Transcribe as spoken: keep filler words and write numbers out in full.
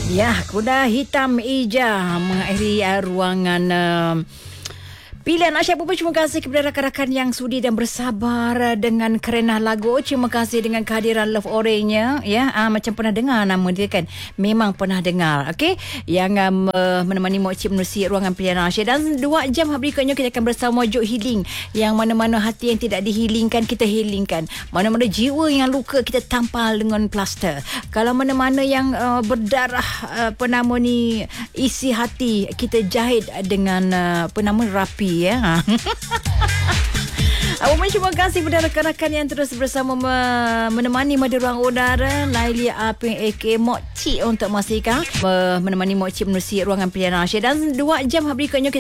Ya, kuda hitam hijau mengakhiri uh, ruangan uh, pilihan Aisyah Pupu. Terima kasih kepada rakan-rakan yang sudi dan bersabar uh, dengan kerenah lagu. Terima kasih dengan kehadiran Love Orange-nya. Ya, uh, macam pernah dengar nama dia kan? Memang pernah dengar. Okey, yang um, uh, menemani Mok Cik menerusi ruangan pilihan Aisyah. Dan dua jam berikutnya kita akan bersama Juk Healing. Yang mana-mana hati yang tidak dihilingkan, kita healingkan. Mana-mana jiwa yang luka, kita tampal dengan plaster. Kalau mana-mana yang uh, berdarah, uh, apa nama ni, isi hati, kita jahit dengan uh, apa nama, rapi ya. Awak terima kasih kepada rakan-rakan yang terus bersama menemani pada ruang udara. Laili Aping A K Mok Cik untuk memastikan menemani Mok Cik menerusi ruangan pilihan Aisyah. Dan dua jam berikutnya